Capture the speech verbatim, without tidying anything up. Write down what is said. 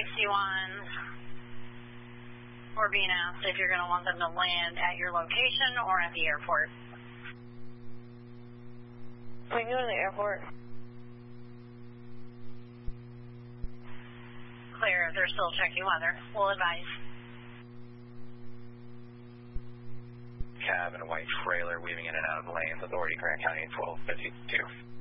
sixty-one. We're being asked if you're going to want them to land at your location or at the airport. We can go to the airport. Clear, they're still checking weather. We'll advise. Cab and a white trailer weaving in and out of the lanes. Authority Grant County twelve fifty-two.